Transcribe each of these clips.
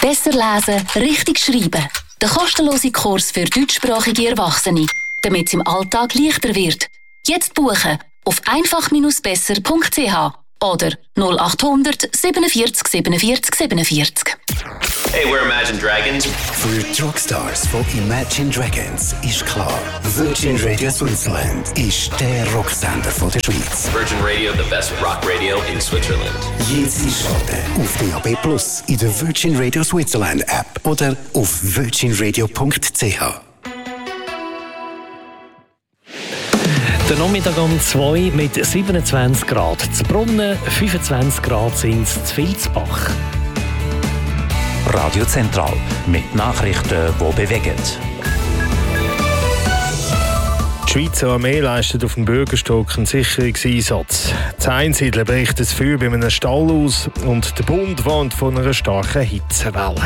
Besser lesen, richtig schreiben. Der kostenlose Kurs für deutschsprachige Erwachsene, damit es im Alltag leichter wird. Jetzt buchen auf einfach-besser.ch oder 0800 47 47 47. Hey, we're Imagine Dragons. Für die Rockstars von Imagine Dragons ist klar, Virgin Radio Switzerland ist der Rocksender von der Schweiz. Virgin Radio, the best rock radio in Switzerland. Jetzt einschalten auf DAB+, in der Virgin Radio Switzerland App oder auf virginradio.ch. Der Nachmittag um 2 mit 27 Grad. Zu Brunnen, 25 Grad sind es zu Vilsbach. Radio Zentral mit Nachrichten, die bewegen. Die Schweizer Armee leistet auf dem Bürgerstock einen Sicherungseinsatz. Die Einsiedler bricht das Feuer bei einem Stall aus und der Bund warnt von einer starken Hitzewelle.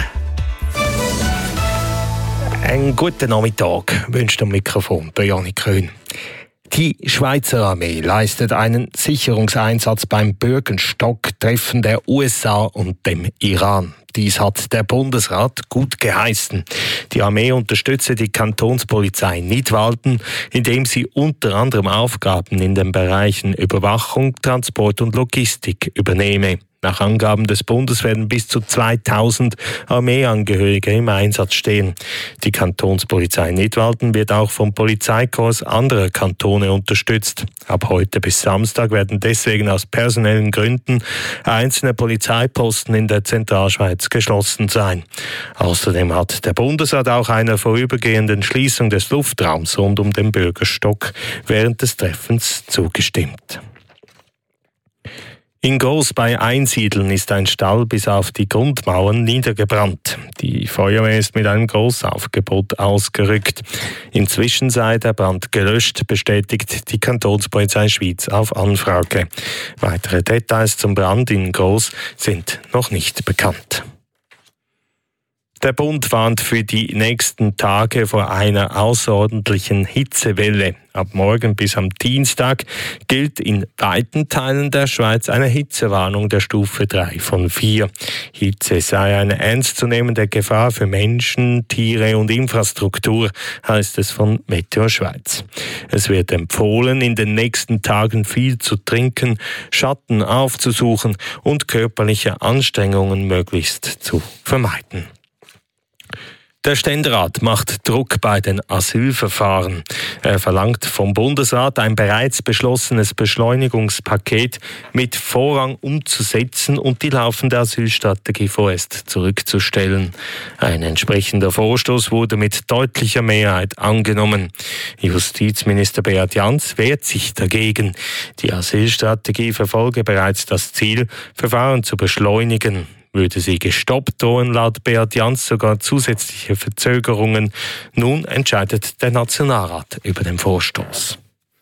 Einen guten Nachmittag wünscht am Mikrofon der Janik Köhn. Die Schweizer Armee leistet einen Sicherungseinsatz beim Bürgenstock-Treffen der USA und dem Iran. Dies hat der Bundesrat gut geheißen. Die Armee unterstütze die Kantonspolizei Nidwalden, indem sie unter anderem Aufgaben in den Bereichen Überwachung, Transport und Logistik übernehme. Nach Angaben des Bundes werden bis zu 2000 Armeeangehörige im Einsatz stehen. Die Kantonspolizei Nidwalden wird auch vom Polizeikorps anderer Kantone unterstützt. Ab heute bis Samstag werden deswegen aus personellen Gründen einzelne Polizeiposten in der Zentralschweiz geschlossen sein. Außerdem hat der Bundesrat auch einer vorübergehenden Schließung des Luftraums rund um den Bürgerstock während des Treffens zugestimmt. In Gross bei Einsiedeln ist ein Stall bis auf die Grundmauern niedergebrannt. Die Feuerwehr ist mit einem Grossaufgebot ausgerückt. Inzwischen sei der Brand gelöscht, bestätigt die Kantonspolizei Schwyz auf Anfrage. Weitere Details zum Brand in Gross sind noch nicht bekannt. Der Bund warnt für die nächsten Tage vor einer außerordentlichen Hitzewelle. Ab morgen bis am Dienstag gilt in weiten Teilen der Schweiz eine Hitzewarnung der Stufe 3 von 4. Hitze sei eine ernstzunehmende Gefahr für Menschen, Tiere und Infrastruktur, heißt es von Meteo Schweiz. Es wird empfohlen, in den nächsten Tagen viel zu trinken, Schatten aufzusuchen und körperliche Anstrengungen möglichst zu vermeiden. Der Ständerat macht Druck bei den Asylverfahren. Er verlangt vom Bundesrat, ein bereits beschlossenes Beschleunigungspaket mit Vorrang umzusetzen und die laufende Asylstrategie vorerst zurückzustellen. Ein entsprechender Vorstoß wurde mit deutlicher Mehrheit angenommen. Justizminister Beat Jans wehrt sich dagegen. Die Asylstrategie verfolge bereits das Ziel, Verfahren zu beschleunigen. Würde sie gestoppt, drohen laut Beat Jans sogar zusätzliche Verzögerungen. Nun entscheidet der Nationalrat über den Vorstoß.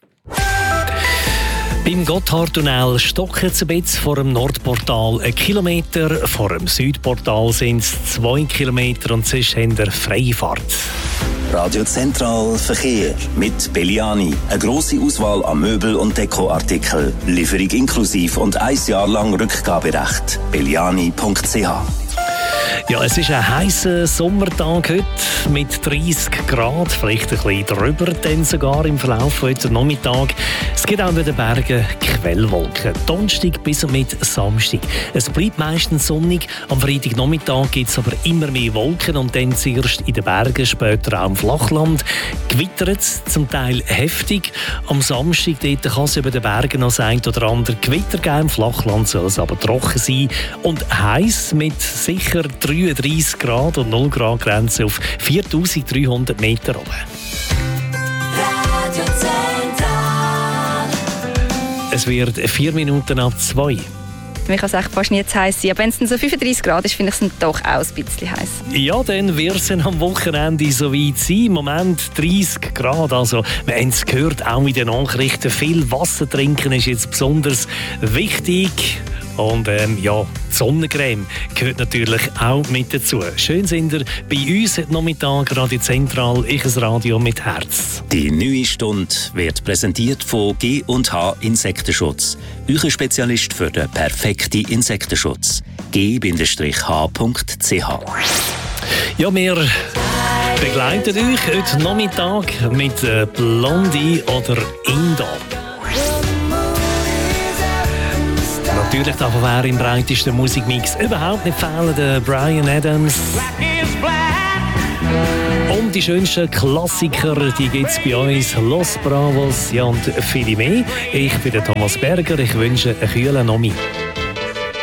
Beim Gotthardtunnel stocken sie jetzt vor dem Nordportal 1 Kilometer, vor dem Südportal sind es 2 Kilometer und sonst haben wir freie Fahrt. Radio Zentral Verkehr mit Belliani. Eine grosse Auswahl an Möbel- und Dekoartikeln. Lieferung inklusiv und 1 Jahr lang Rückgaberecht. Belliani.ch. Ja, es ist ein heißer Sommertag heute mit 30 Grad, vielleicht ein bisschen drüber, dann sogar im Verlauf heute Nachmittag. Es gibt auch in den Bergen Quellwolken. Donnerstag bis und mit Samstag. Es bleibt meistens sonnig, am Freitagnachmittag gibt es aber immer mehr Wolken und dann zuerst in den Bergen, später auch im Flachland. Gewittert es zum Teil heftig. Am Samstag dort kann es über den Bergen noch ein oder andere Gewitter geben. Im Flachland soll es aber trocken sein und heiß mit sicher 33 Grad und 0 Grad Grenze auf 4300 Meter oben. Radio Zentral. Es wird 4 Minuten ab 2. Mir kann es echt fast nie zu heiß sein. Aber wenn es dann so 35 Grad ist, finde ich es doch auch ein bisschen heiß. Ja, dann wird es am Wochenende so weit sein. Im Moment 30 Grad. Also, wir haben es gehört, auch in den Nachrichten. Viel Wasser trinken ist jetzt besonders wichtig. Und ja, die Sonnencreme gehört natürlich auch mit dazu. Schön sind ihr bei uns heute Nachmittag, Radio Zentral, ich ein Radio mit Herz. Die neue Stunde wird präsentiert von G&H Insektenschutz. Euer Spezialist für den perfekten Insektenschutz. Ja, wir begleiten euch heute Nachmittag mit Blondie oder Indo. Natürlich darf wer im breitesten Musikmix überhaupt nicht fehlen, der Bryan Adams. Und die schönsten Klassiker, die gibt es bei uns. Los Bravos, ja, und viele mehr. Ich bin der Thomas Berger, ich wünsche einen kühlen Nachmittag.